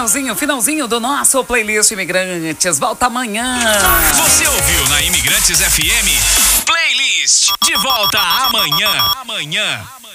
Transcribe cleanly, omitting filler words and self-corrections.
Finalzinho do nosso playlist Imigrantes. Volta amanhã. Você ouviu na Imigrantes FM Playlist. De volta amanhã.